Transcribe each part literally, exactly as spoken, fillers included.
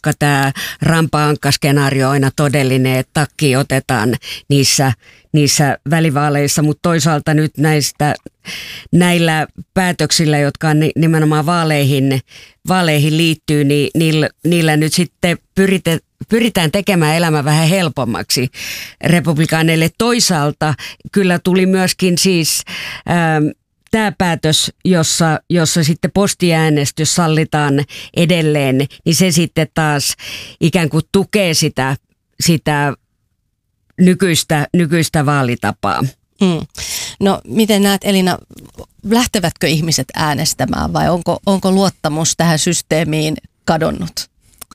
koska tämä rampa-ankka-skenaario on aina todellinen, että takki otetaan niissä, niissä välivaaleissa, mutta toisaalta nyt näistä, näillä päätöksillä, jotka nimenomaan vaaleihin, vaaleihin liittyy, niin niillä, niillä nyt sitten pyritään Pyritään tekemään elämä vähän helpommaksi republikaaneille. Toisaalta kyllä tuli myöskin siis ähm, tämä päätös, jossa, jossa sitten postiäänestys sallitaan edelleen, niin se sitten taas ikään kuin tukee sitä, sitä nykyistä, nykyistä vaalitapaa. Mm. No miten näet, Elina, lähtevätkö ihmiset äänestämään vai onko, onko luottamus tähän systeemiin kadonnut?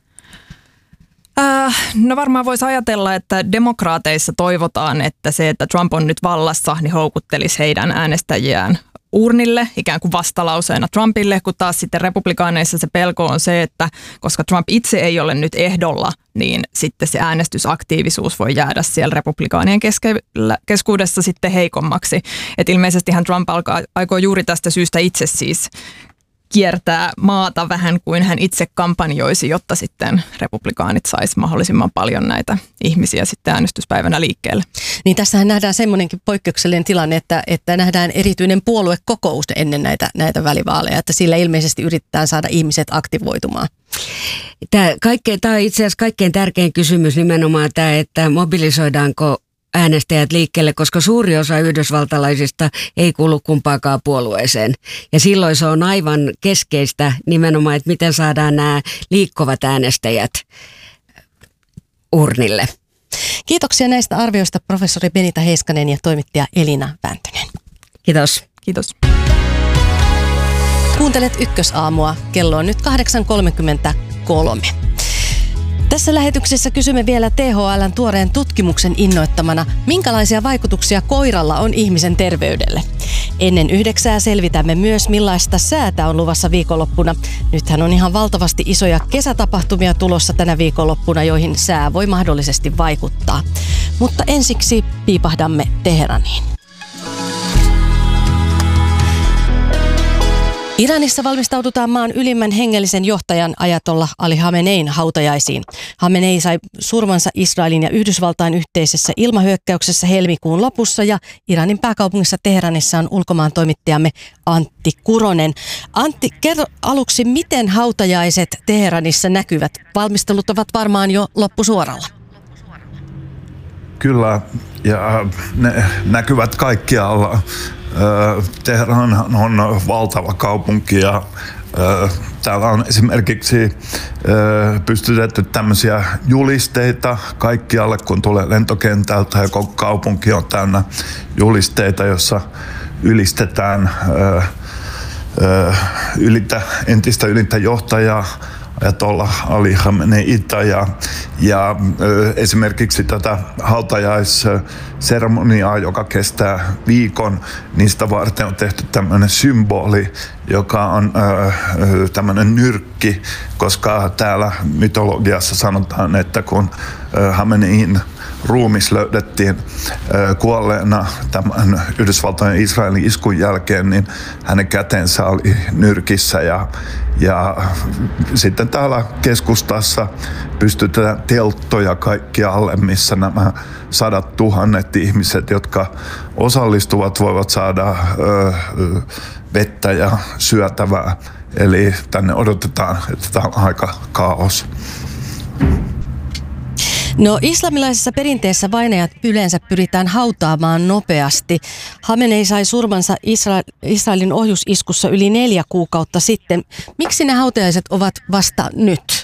No varmaan voisi ajatella, että demokraateissa toivotaan, että se, että Trump on nyt vallassa, niin houkuttelisi heidän äänestäjiään urnille ikään kuin vastalauseena Trumpille, kun taas sitten republikaaneissa se pelko on se, että koska Trump itse ei ole nyt ehdolla, niin sitten se äänestysaktiivisuus voi jäädä siellä republikaanien keskellä, keskuudessa sitten heikommaksi. Et ilmeisestihän Trump alkaa, aikoo juuri tästä syystä itse siis kiertää maata vähän kuin hän itse kampanjoisi, jotta sitten republikaanit sais mahdollisimman paljon näitä ihmisiä sitten äänestyspäivänä liikkeelle. Niin tässähän nähdään semmoinenkin poikkeuksellinen tilanne, että, että nähdään erityinen puoluekokous ennen näitä, näitä välivaaleja, että sillä ilmeisesti yritetään saada ihmiset aktivoitumaan. Tämä, kaikkein, tämä on itse asiassa kaikkein tärkein kysymys nimenomaan tämä, että mobilisoidaanko äänestäjät liikkeelle, koska suuri osa yhdysvaltalaisista ei kuulu kumpaakaan puolueeseen. Ja silloin se on aivan keskeistä nimenomaan, että miten saadaan nämä liikkuvat äänestäjät urnille. Kiitoksia näistä arvioista professori Benita Heiskanen ja toimittaja Elina Vääntönen. Kiitos. Kiitos. Kuuntelet Ykkösaamua. Kello on nyt kahdeksan kolmekymmentäkolme. Tässä lähetyksessä kysymme vielä T H L:n tuoreen tutkimuksen innoittamana, minkälaisia vaikutuksia koiralla on ihmisen terveydelle. Ennen yhdeksää selvitämme myös, millaista säätä on luvassa viikonloppuna. Nythän on ihan valtavasti isoja kesätapahtumia tulossa tänä viikonloppuna, joihin sää voi mahdollisesti vaikuttaa. Mutta ensiksi piipahdamme Teheraniin. Iranissa valmistaudutaan maan ylimmän hengellisen johtajan ajatollah Ali Khamenein hautajaisiin. Khamenei sai surmansa Israelin ja Yhdysvaltain yhteisessä ilmahyökkäyksessä helmikuun lopussa ja Iranin pääkaupungissa Teheranissa on ulkomaan toimittajamme Antti Kuronen. Antti, kerro aluksi, miten hautajaiset Teheranissa näkyvät? Valmistelut ovat varmaan jo loppusuoralla. Kyllä, ja ne näkyvät kaikkialla. Teheran on valtava kaupunki ja täällä on esimerkiksi pystytetty tämmöisiä julisteita kaikkialle, kun tulee lentokentältä ja koko kaupunki on täynnä julisteita, jossa ylistetään ylitä, entistä ylintä johtajaa ajatollah Ali Khameneita ja, ja ö, esimerkiksi tätä hautajaisseremoniaa, joka kestää viikon, niistä varten on tehty tämmöinen symboli, joka on ö, tämmöinen nyrkki, koska täällä mytologiassa sanotaan, että kun ö, Khamenein ruumis löydettiin ö, kuolleena tämän Yhdysvaltojen ja Israelin iskun jälkeen, niin hänen kätensä oli nyrkissä ja, ja sitten täällä keskustassa pystytään telttoja kaikkialle, missä nämä sadat tuhannet ihmiset, jotka osallistuvat, voivat saada ö, vettä ja syötävää. Eli tänne odotetaan, että tämä on aika kaos. No islamilaisessa perinteessä vainajat yleensä pyritään hautaamaan nopeasti. Khamenei sai surmansa Isra- Israelin ohjusiskussa yli neljä kuukautta sitten. Miksi ne hautajaiset ovat vasta nyt?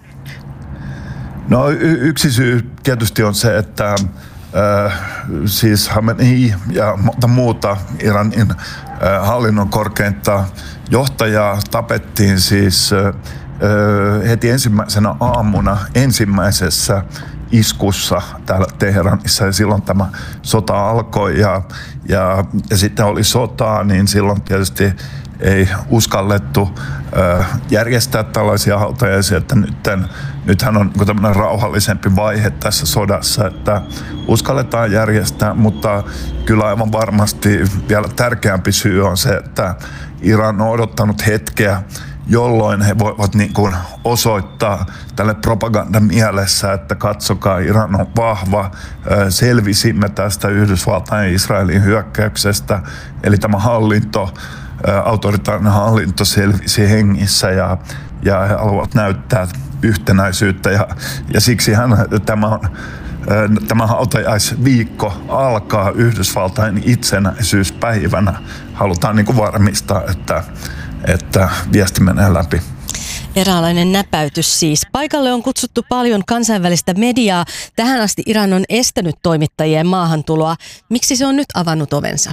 No y- yksi syy tietysti on se, että äh, siis Khamenei ja monta muuta Iranin äh, hallinnon korkeinta johtajaa tapettiin siis äh, heti ensimmäisenä aamuna ensimmäisessä iskussa täällä Teheranissa ja silloin tämä sota alkoi ja, ja, ja sitten oli sotaa, niin silloin tietysti ei uskallettu ö, järjestää tällaisia hautajaisia, että nytten, nythän on tämmöinen rauhallisempi vaihe tässä sodassa, että uskalletaan järjestää, mutta kyllä aivan varmasti vielä tärkeämpi syy on se, että Iran on odottanut hetkeä, jolloin he voivat niin kuin osoittaa tälle propagandan mielessä, että katsokaa, Iran on vahva, selvisimme tästä Yhdysvaltain ja Israelin hyökkäyksestä, eli tämä hallinto, autoritaarinen hallinto selvisi hengissä ja, ja he haluavat näyttää yhtenäisyyttä ja, ja siksihän tämä on Tämä hautajaisviikko alkaa Yhdysvaltain itsenäisyyspäivänä. Halutaan niin kuin varmistaa, että, että viesti menee läpi. Eräänlainen näpäytys siis. Paikalle on kutsuttu paljon kansainvälistä mediaa. Tähän asti Iran on estänyt toimittajien maahantuloa. Miksi se on nyt avannut ovensa?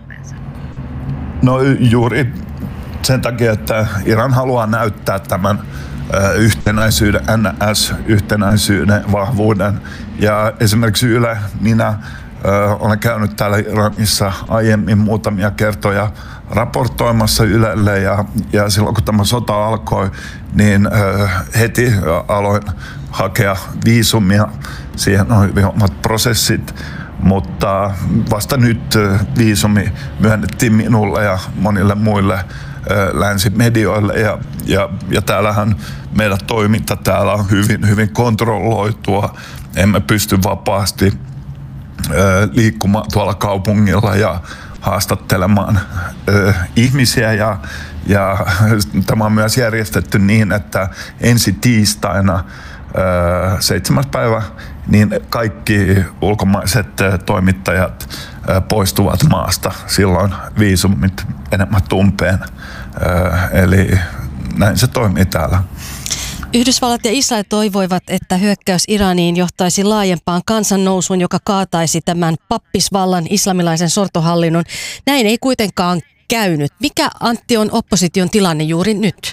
No juuri sen takia, että Iran haluaa näyttää tämän yhtenäisyyden, N S-yhtenäisyyden, vahvuuden. Ja esimerkiksi Yle, minä ö, olen käynyt täällä Iranissa aiemmin muutamia kertoja raportoimassa Ylelle ja, ja silloin kun tämä sota alkoi, niin ö, heti aloin hakea viisumia. Siihen on hyvin omat prosessit, mutta vasta nyt viisumi myönnettiin minulle ja monille muille länsimedioille ja, ja, ja täällähän meidän toiminta täällä on hyvin, hyvin kontrolloitua. Emme pysty vapaasti ö, liikkumaan tuolla kaupungilla ja haastattelemaan ö, ihmisiä ja, ja tämä on myös järjestetty niin, että ensi tiistaina ö, seitsemäs päivä niin kaikki ulkomaiset toimittajat poistuvat maasta. Silloin viisumit enemmän tumpeen. Eli näin se toimii täällä. Yhdysvallat ja Israel toivoivat, että hyökkäys Iraniin johtaisi laajempaan kansannousuun, joka kaataisi tämän pappisvallan islamilaisen sortohallinnon. Näin ei kuitenkaan käynyt. Mikä, Antti, on opposition tilanne juuri nyt?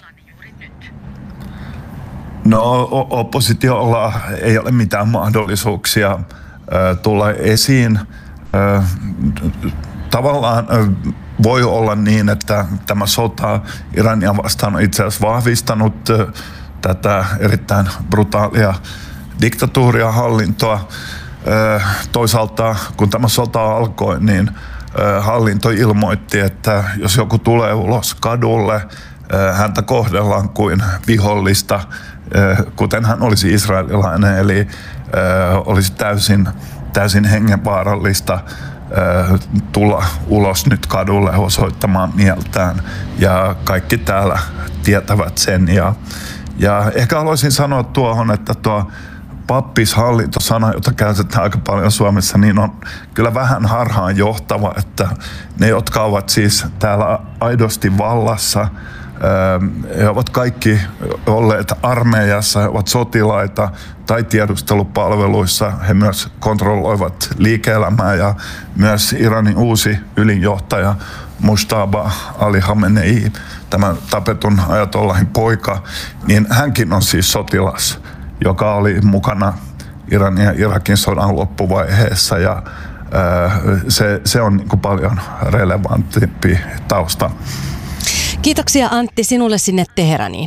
No oppositiolla ei ole mitään mahdollisuuksia äh, tulla esiin. Äh, tavallaan äh, voi olla niin, että tämä sota Irania vastaan on itse asiassa vahvistanut äh, tätä erittäin brutaalia diktatuuria, hallintoa. Äh, toisaalta kun tämä sota alkoi, niin äh, hallinto ilmoitti, että jos joku tulee ulos kadulle, äh, häntä kohdellaan kuin vihollista, kuten hän olisi israelilainen, eli äh, olisi täysin, täysin hengenvaarallista äh, tulla ulos nyt kadulle osoittamaan mieltään. Ja kaikki täällä tietävät sen. Ja, ja ehkä haluaisin sanoa tuohon, että tuo pappishallintosana, jota käytetään aika paljon Suomessa, niin on kyllä vähän harhaan johtava, että ne, jotka ovat siis täällä aidosti vallassa, he ovat kaikki olleet armeijassa, he ovat sotilaita tai tiedustelupalveluissa. He myös kontrolloivat liike-elämää ja myös Iranin uusi ylinjohtaja Mujtaba Ali Khamenei, tämän tapetun ajatollahin poika, niin hänkin on siis sotilas, joka oli mukana Iranin ja Irakin sodan loppuvaiheessa ja se, se on niin kuin paljon relevantimpi tausta. Kiitoksia Antti sinulle sinne Teheraniin.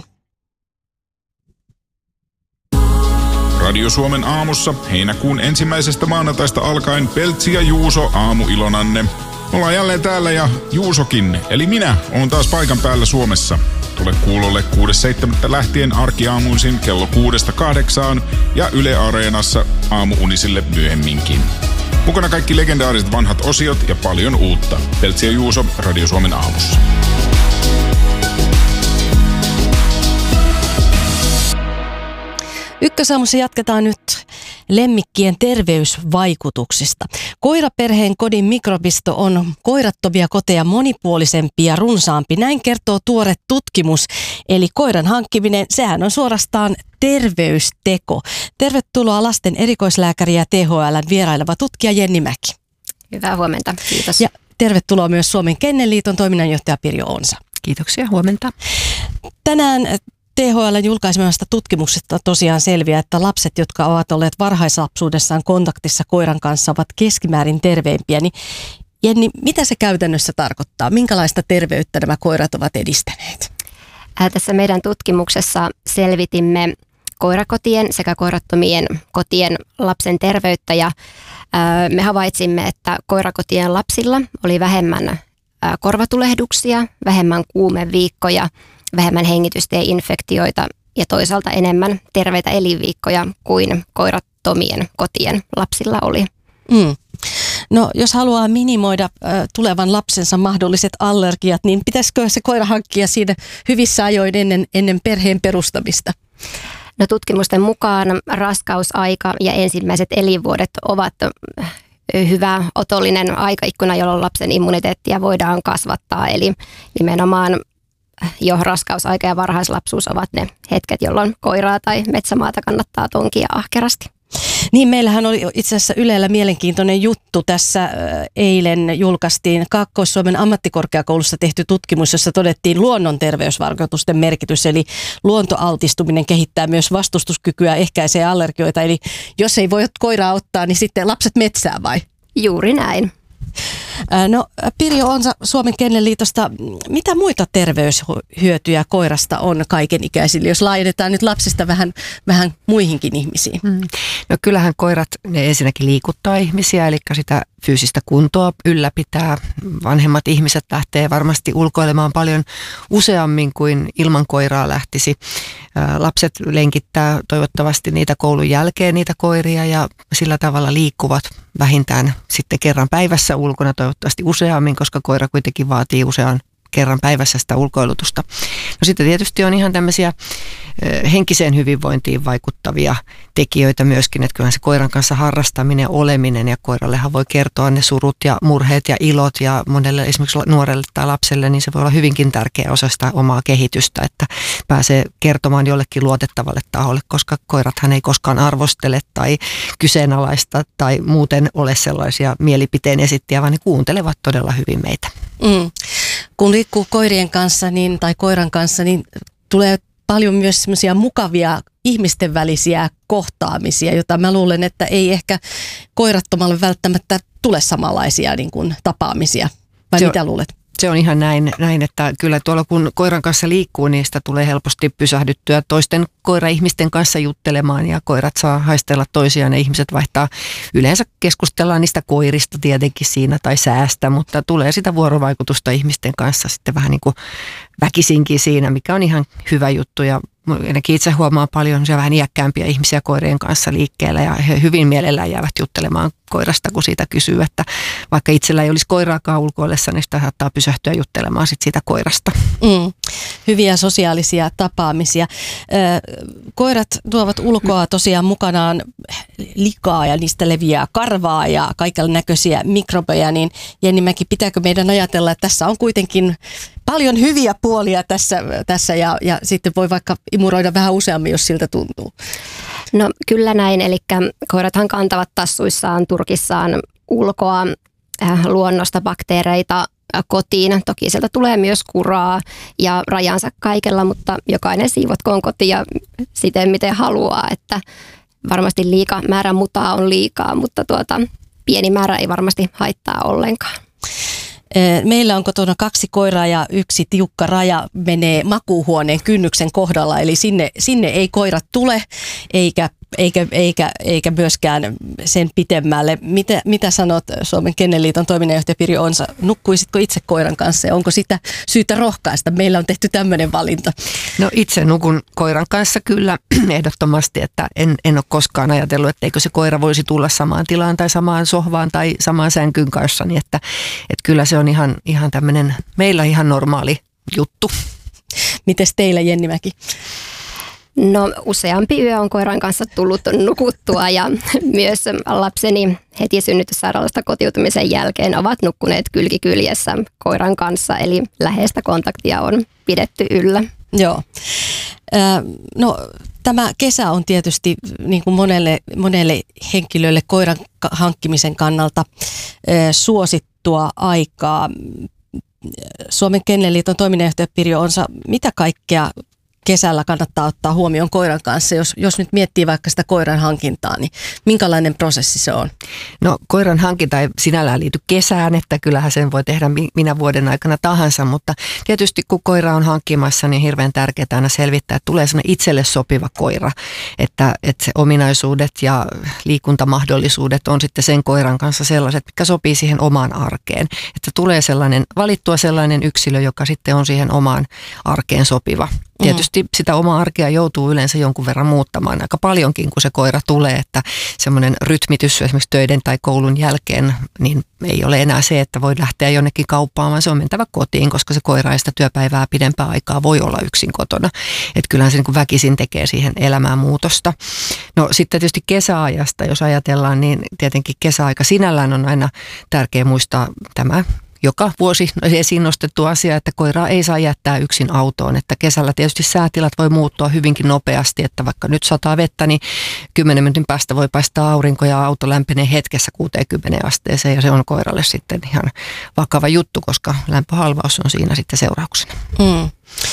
Radio Suomen aamussa heinäkuun ensimmäisestä maanantaista alkaen Peltsi ja Juuso aamuilonanne. Ollaan jälleen täällä ja Juusokin, eli minä, oon taas paikan päällä Suomessa. Tule kuulolle kuudes seitsemättä lähtien arkiaamuisin kello kuudesta kahdeksaan ja Yle Areenassa aamuunisille myöhemminkin. Mukana kaikki legendaariset vanhat osiot ja paljon uutta. Peltsi ja Juuso Radio Suomen aamussa. Ykkösaamussa jatketaan nyt lemmikkien terveysvaikutuksista. Koiraperheen kodin mikrobisto on koirattomia koteja monipuolisempi ja runsaampi. Näin kertoo tuore tutkimus. Eli koiran hankkiminen, sehän on suorastaan terveysteko. Tervetuloa lasten erikoislääkäri ja T H L:n vieraileva tutkija Jenni Mäki. Hyvää huomenta, kiitos. Ja tervetuloa myös Suomen Kennelliiton toiminnanjohtaja Pirjo Onsa. Kiitoksia, huomenta. Tänään T H L:n julkaisemasta tutkimuksesta tosiaan selviää, että lapset, jotka ovat olleet varhaislapsuudessaan kontaktissa koiran kanssa, ovat keskimäärin terveempiä. Niin Jenni, mitä se käytännössä tarkoittaa? Minkälaista terveyttä nämä koirat ovat edistäneet? Äh, tässä meidän tutkimuksessa selvitimme koirakotien sekä koirattomien kotien lapsen terveyttä ja äh, me havaitsimme, että koirakotien lapsilla oli vähemmän äh, korvatulehduksia, vähemmän kuumeviikkoja vähemmän hengitystieinfektioita ja toisaalta enemmän terveitä elinviikkoja kuin koirattomien kotien lapsilla oli. Mm. No jos haluaa minimoida äh, tulevan lapsensa mahdolliset allergiat, niin pitäisikö se koira hankkia siinä hyvissä ajoin ennen, ennen perheen perustamista? No tutkimusten mukaan raskausaika ja ensimmäiset elinvuodet ovat hyvä otollinen aikaikkuna, jolloin lapsen immuniteettia voidaan kasvattaa. Eli nimenomaan jo raskausaika ja varhaislapsuus ovat ne hetket, jolloin koiraa tai metsämaata kannattaa tonkia ahkerasti. Niin, meillähän oli itse asiassa Ylellä mielenkiintoinen juttu. Tässä eilen julkaistiin Kaakkois-Suomen ammattikorkeakoulussa tehty tutkimus, jossa todettiin luonnon terveysvaikutusten merkitys. Eli luontoaltistuminen kehittää myös vastustuskykyä, ehkäisee allergioita. Eli jos ei voi koiraa ottaa, niin sitten lapset metsää vai? Juuri näin. No Pirjo Onsa Suomen Kennelliitosta, mitä muita terveyshyötyjä koirasta on kaikenikäisille, jos laajennetaan nyt lapsista vähän, vähän muihinkin ihmisiin? Mm. No kyllähän koirat, ne ensinnäkin liikuttaa ihmisiä, eli sitä fyysistä kuntoa ylläpitää. Vanhemmat ihmiset lähtee varmasti ulkoilemaan paljon useammin kuin ilman koiraa lähtisi. Lapset lenkittää toivottavasti niitä koulun jälkeen niitä koiria ja sillä tavalla liikkuvat vähintään sitten kerran päivässä ulkona, toivottavasti useammin, koska koira kuitenkin vaatii usean kerran päivässä sitä ulkoilutusta. No sitten tietysti on ihan tämmöisiä henkiseen hyvinvointiin vaikuttavia tekijöitä myöskin, että kyllähän se koiran kanssa harrastaminen, oleminen ja koirallehan voi kertoa ne surut ja murheet ja ilot ja monelle esimerkiksi nuorelle tai lapselle, niin se voi olla hyvinkin tärkeä osa sitä omaa kehitystä, että pääsee kertomaan jollekin luotettavalle taholle, koska koirathan ei koskaan arvostele tai kyseenalaista tai muuten ole sellaisia mielipiteen esittiä, vaan ne kuuntelevat todella hyvin meitä. Mm. Kun liikkuu koirien kanssa niin, tai koiran kanssa, niin tulee paljon myös semmoisia mukavia ihmisten välisiä kohtaamisia, joita mä luulen, että ei ehkä koirattomalle välttämättä tule samanlaisia niin kuin tapaamisia. Vai se mitä luulet? Se on ihan näin, näin, että kyllä tuolla kun koiran kanssa liikkuu, niin sitä tulee helposti pysähdyttyä toisten koira-ihmisten kanssa juttelemaan ja koirat saa haistella toisiaan ja ihmiset vaihtaa. Yleensä keskustellaan niistä koirista tietenkin siinä tai säästä, mutta tulee sitä vuorovaikutusta ihmisten kanssa sitten vähän niin kuin väkisinkin siinä, mikä on ihan hyvä juttu ja ainakin itse huomaa paljon vähän iäkkäämpiä ihmisiä koirien kanssa liikkeellä ja he hyvin mielellään jäävät juttelemaan koirasta, kun siitä kysyy, että vaikka itsellä ei olisi koiraakaan ulkoillessa, niin sitä saattaa pysähtyä juttelemaan sit siitä koirasta. Mm. Hyviä sosiaalisia tapaamisia. Koirat tuovat ulkoa tosiaan mukanaan likaa ja niistä leviää karvaa ja kaikella näköisiä mikrobeja, niin Jenni Mäki, pitääkö meidän ajatella, että tässä on kuitenkin paljon hyviä puolia tässä, tässä ja, ja sitten voi vaikka imuroida vähän useammin, jos siltä tuntuu? No kyllä näin, eli koirathan kantavat tassuissaan, turkissaan ulkoa äh, luonnosta bakteereita äh, kotiin. Toki sieltä tulee myös kuraa ja rajansa kaikella, mutta jokainen siivotkoon kotia siten miten haluaa, että varmasti liika määrä mutaa on liikaa, mutta tuota, pieni määrä ei varmasti haittaa ollenkaan. Meillä on kotona kaksi koiraa ja yksi tiukka raja menee makuuhuoneen kynnyksen kohdalla, eli sinne, sinne ei koirat tule eikä, eikä, eikä, eikä myöskään sen pitemmälle. Mitä, mitä sanot Suomen Kennelliiton toiminnanjohtaja Pirjo Onsa, nukkuisitko itse koiran kanssa ja onko sitä syytä rohkaista? Meillä on tehty tämmöinen valinta. No itse nukun koiran kanssa kyllä ehdottomasti, että en, en ole koskaan ajatellut, että eikö se koira voisi tulla samaan tilaan tai samaan sohvaan tai samaan sänkyn kanssa, niin että, että kyllä se on ihan, ihan tämmöinen meillä ihan normaali juttu. Mites teillä, Jenni Mäki? No useampi yö on koiran kanssa tullut nukuttua ja myös lapseni heti synnytyssairaalasta kotiutumisen jälkeen ovat nukkuneet kylki kyljessä koiran kanssa, eli läheistä kontaktia on pidetty yllä. Joo. No tämä kesä on tietysti niin kuin monelle, monelle henkilölle koiran hankkimisen kannalta suosittua aikaa. Suomen Kennelliiton toiminnanjohtaja Pirjo Onsa, mitä kaikkea kesällä kannattaa ottaa huomioon koiran kanssa, jos, jos nyt miettii vaikka sitä koiran hankintaa, niin minkälainen prosessi se on? No koiran hankinta ei sinällään liity kesään, että kyllähän sen voi tehdä minä vuoden aikana tahansa, mutta tietysti kun koira on hankkimassa, niin hirveän tärkeää aina selvittää, että tulee sellainen itselle sopiva koira, että, että se ominaisuudet ja liikuntamahdollisuudet on sitten sen koiran kanssa sellaiset, mitkä sopii siihen omaan arkeen, että tulee sellainen, valittua sellainen yksilö, joka sitten on siihen omaan arkeen sopiva. Tietysti sitä omaa arkea joutuu yleensä jonkun verran muuttamaan aika paljonkin, kun se koira tulee, että semmoinen rytmitys esimerkiksi töiden tai koulun jälkeen, niin ei ole enää se, että voi lähteä jonnekin kauppaan, vaan se on mentävä kotiin, koska se koira ei sitä työpäivää pidempää aikaa voi olla yksin kotona. Että kyllähän se niin kuin väkisin tekee siihen elämään muutosta. No sitten tietysti kesäajasta, jos ajatellaan, niin tietenkin kesäaika sinällään on aina tärkeä muistaa tämä joka vuosi esiin nostettu asia, että koiraa ei saa jättää yksin autoon, että kesällä tietysti säätilat voi muuttua hyvinkin nopeasti, että vaikka nyt sataa vettä, niin kymmenen minuutin päästä voi paistaa aurinko ja auto lämpenee hetkessä kuuteenkymmeneen asteeseen ja se on koiralle sitten ihan vakava juttu, koska lämpöhalvaus on siinä sitten seurauksena. Mm.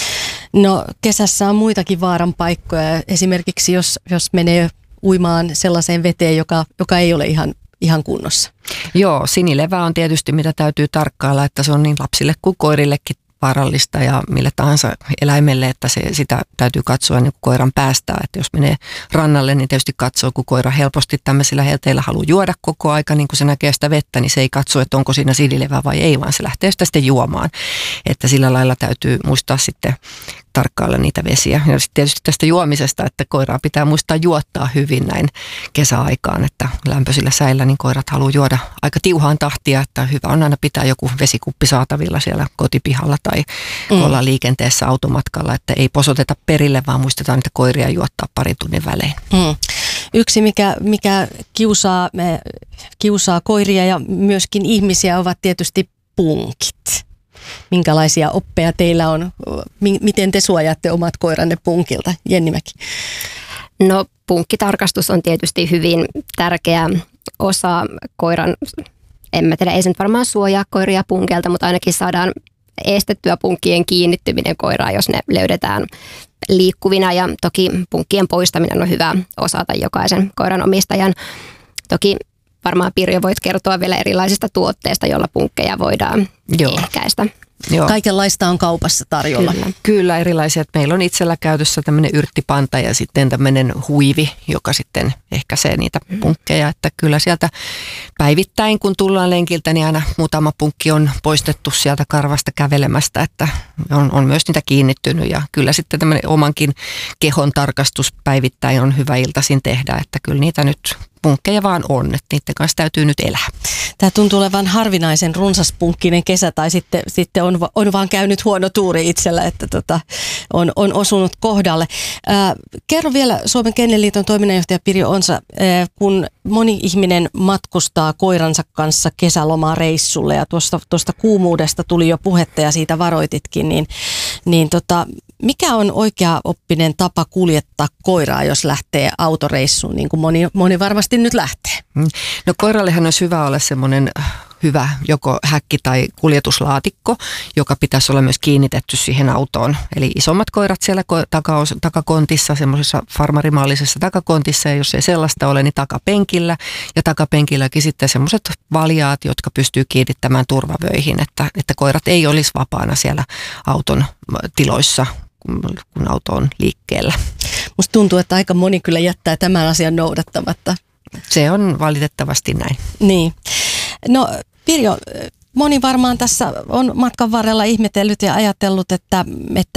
No kesässä on muitakin vaaran paikkoja, esimerkiksi jos, jos menee uimaan sellaiseen veteen, joka, joka ei ole ihan ihan kunnossa. Joo, sinilevä on tietysti mitä täytyy tarkkailla, että se on niin lapsille kuin koirillekin vaarallista ja mille tahansa eläimelle, että se, sitä täytyy katsoa niin kuin koiran päästää. Että jos menee rannalle, niin tietysti katsoo, kun koira helposti tämmöisillä helteillä haluaa juoda koko aika, niin kun se näkee sitä vettä, niin se ei katso, että onko siinä sinilevää vai ei, vaan se lähtee sitä sitten juomaan. Että sillä lailla täytyy muistaa sitten tarkkailla niitä vesiä. Ja sitten tietysti tästä juomisesta, että koiraa pitää muistaa juottaa hyvin näin kesäaikaan, että lämpöisillä säillä niin koirat haluaa juoda aika tiuhaan tahtia, että hyvä on aina pitää joku vesikuppi saatavilla siellä kotipihalla tai mm. olla liikenteessä automatkalla, että ei posoteta perille, vaan muistetaan niitä koiria juottaa parin tunnin välein. Mm. Yksi, mikä, mikä kiusaa, me, kiusaa koiria ja myöskin ihmisiä, ovat tietysti punkit. Minkälaisia oppeja teillä on? Miten te suojaatte omat koiranne punkilta? Jenni Mäki. No punkkitarkastus on tietysti hyvin tärkeä osa koiran, en mä tiedä, ei se nyt varmaan suojaa koiria punkelta, mutta ainakin saadaan estettyä punkkien kiinnittyminen koiraan, jos ne löydetään liikkuvina. Ja toki punkkien poistaminen on hyvä osata jokaisen koiran omistajan. Toki varmaan Pirjo voit kertoa vielä erilaisista tuotteista, joilla punkkeja voidaan Joo. ehkäistä. Joo. Kaikenlaista on kaupassa tarjolla. Kyllä, Kyllä erilaisia. Meillä on itsellä käytössä tämmöinen yrttipanta ja sitten tämmöinen huivi, joka sitten ehkäisee niitä punkkeja. Että kyllä sieltä päivittäin, kun tullaan lenkiltä, niin aina muutama punkki on poistettu sieltä karvasta kävelemästä, että on, on myös niitä kiinnittynyt. Ja kyllä sitten tämmöinen omankin kehon tarkastus päivittäin on hyvä iltaisin tehdä, että kyllä niitä nyt punkkeja vaan on, että niiden kanssa täytyy nyt elää. Tämä tuntuu olevan harvinaisen runsaspunkkinen kesä tai sitten, sitten on, on vaan käynyt huono tuuri itsellä, että tota, on, on osunut kohdalle. Ää, kerro vielä Suomen Kennelliiton toiminnanjohtaja Pirjo Onsa, ää, kun moni ihminen matkustaa koiransa kanssa kesälomareissulle ja tuosta, tuosta kuumuudesta tuli jo puhetta ja siitä varoititkin, niin, niin tota, mikä on oikea oppinen tapa kuljettaa koiraa, jos lähtee autoreissuun, niin kuin moni, moni varmasti nyt lähtee? No koirallehan olisi hyvä olla semmoinen hyvä joko häkki tai kuljetuslaatikko, joka pitäisi olla myös kiinnitetty siihen autoon. Eli isommat koirat siellä taka- takakontissa, semmoisessa farmarimallisessa takakontissa, ja jos ei sellaista ole, niin takapenkillä. Ja takapenkilläkin sitten semmoiset valjaat, jotka pystyy kiinnittämään turvavöihin, että, että koirat ei olisi vapaana siellä auton tiloissa, kun auto on liikkeellä. Musta tuntuu, että aika moni kyllä jättää tämän asian noudattamatta. Se on valitettavasti näin. Niin. No Pirjo, moni varmaan tässä on matkan varrella ihmetellyt ja ajatellut, että, että,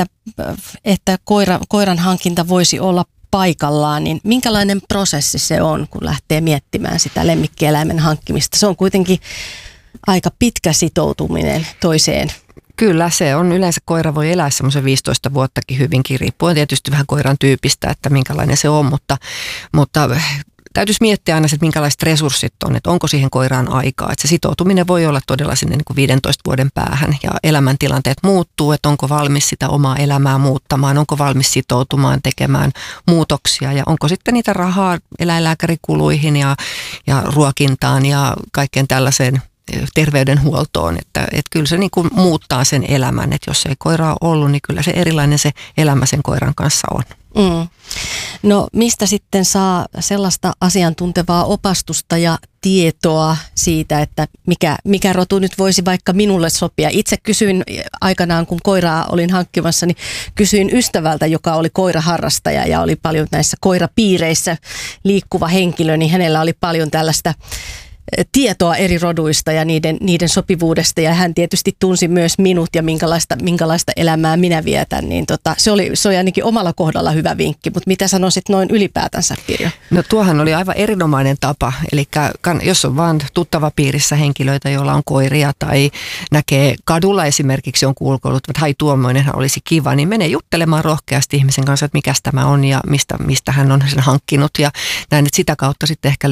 että koira, koiran hankinta voisi olla paikallaan, niin minkälainen prosessi se on, kun lähtee miettimään sitä lemmikkieläimen hankkimista? Se on kuitenkin aika pitkä sitoutuminen toiseen. Kyllä, se on yleensä, koira voi elää semmoisen viisitoista vuottakin hyvinkin, riippuen tietysti vähän koiran tyypistä, että minkälainen se on, mutta, mutta täytyisi miettiä aina, että minkälaiset resurssit on, että onko siihen koiraan aikaa. Että se sitoutuminen voi olla todella sinne niin kuin viidentoista vuoden päähän ja elämäntilanteet muuttuu, että onko valmis sitä omaa elämää muuttamaan, onko valmis sitoutumaan tekemään muutoksia ja onko sitten niitä rahaa eläinlääkärikuluihin ja, ja ruokintaan ja kaikkeen tällaiseen terveydenhuoltoon, että, että kyllä se niin kuin muuttaa sen elämän, että jos ei koiraa ollut, niin kyllä se erilainen se elämä sen koiran kanssa on. Mm. No mistä sitten saa sellaista asiantuntevaa opastusta ja tietoa siitä, että mikä, mikä rotu nyt voisi vaikka minulle sopia? Itse kysyin aikanaan, kun koiraa olin hankkimassa, niin kysyin ystävältä, joka oli koiraharrastaja ja oli paljon näissä koirapiireissä liikkuva henkilö, niin hänellä oli paljon tällaista tietoa eri roduista ja niiden, niiden sopivuudesta, ja hän tietysti tunsi myös minut ja minkälaista, minkälaista elämää minä vietän, niin tota, se, oli, se oli ainakin omalla kohdalla hyvä vinkki, mutta mitä sanoisit noin ylipäätänsä, Pirjo? No tuohan oli aivan erinomainen tapa, eli jos on vaan tuttava piirissä henkilöitä, joilla on koiria tai näkee kadulla esimerkiksi jonkun ulkoilut, että hai tuommoinenhan olisi kiva, niin menee juttelemaan rohkeasti ihmisen kanssa, että mikä tämä on ja mistä, mistä hän on sen hankkinut, ja näin, että sitä kautta sitten ehkä